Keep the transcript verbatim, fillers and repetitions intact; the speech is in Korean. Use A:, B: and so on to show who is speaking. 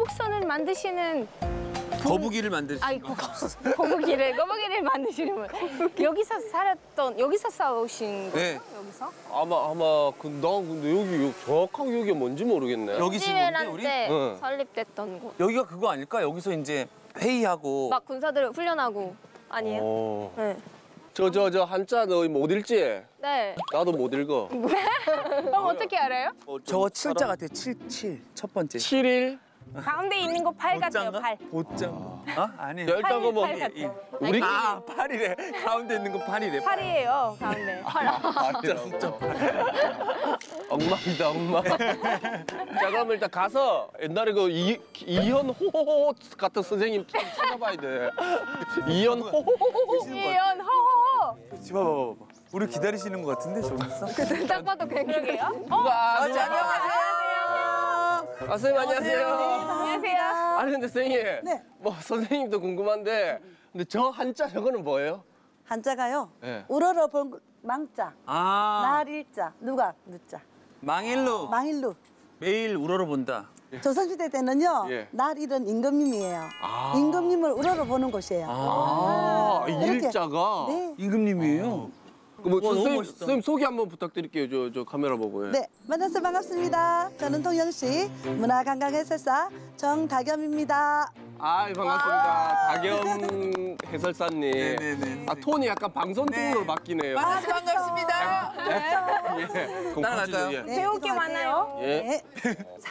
A: 거북선을 만드시는
B: 거북이를 만드시.
A: 아이 거, 거북이를 거북이를 만드시는 분 여기서 살았던 여기서 싸우신 거죠?
B: 네.
A: 여기서?
C: 아마 아마 그나 근데 여기 여- 정확하게 여기가 뭔지 모르겠네.
B: 여기 지금 뭔데
A: 지메란
B: 우리?
A: 때
C: 응.
A: 설립됐던 곳.
B: 여기가 그거 아닐까? 여기서 이제 회의하고.
A: 막 군사들 훈련하고 아니에요?
C: 어.
A: 네.
C: 저 저 저 한자 너 못 읽지?
A: 네.
C: 나도 못 읽어.
A: 그럼 어떻게 알아요?
C: 어, 좀
B: 저거 칠자
C: 사람-
B: 같아. 칠, 칠. 첫 번째.
C: 칠 일?
A: 가운데 있는 거 팔 같아요.
B: 보짱가?
A: 팔.
B: 보짱. 어? 아니에요.
C: 야, 일단 그뭐
A: 팔 같아.
C: 우리
B: 아, 팔이래. 가운데 있는 거 팔이래.
A: 팔이에요. 가운데.
B: 숫자, 숫자 팔.
C: 엉망이다 엉망. 자 그럼 일단 가서 옛날에 그 이, 이현 호호호 같은 선생님 좀 찾아봐야 돼. 이현 호호호.
A: 이연 허허.
B: 집 봐봐, 봐봐. 우리 기다리시는 것 같은데, 저기서?
A: 딱 봐도 그러게요. 어?
C: 아,
A: 안녕하세요.
C: 아, 선생님 안녕하세요.
A: 안녕하세요.
C: 아니 근데 선생님,
D: 네.
C: 뭐 선생님도 궁금한데, 근데 저 한자 저거는 뭐예요?
D: 한자가요.
C: 네.
D: 우러러 본 망자,
B: 아,
D: 날일자, 누가 누자,
B: 망일로
D: 망일루.
B: 매일 우러러 본다.
D: 조선시대 때는요.
C: 예.
D: 날일은 임금님이에요.
C: 아.
D: 임금님을 우러러 보는 곳이에요.
C: 아,
D: 이렇게.
C: 일자가.
D: 네.
B: 임금님이에요.
C: 그 뭐
B: 와, 너무
C: 선생님,
B: 멋있다.
C: 선생님 소개 한번 부탁드릴게요. 저 저 카메라 보고. 예.
D: 네, 만나서 반갑습니다. 저는 통영시 문화관광해설사 정다겸입니다.
C: 아, 반갑습니다. 다겸 해설사님.
B: 네네네.
C: 아, 톤이 약간 방송톤으로
B: 네.
C: 바뀌네요.
B: 아, 반갑습니다.
C: 예. 그럼
B: 따라갈까요?
C: 가시죠, 예.
A: 배울 게 많아요.
C: 예.
D: 네.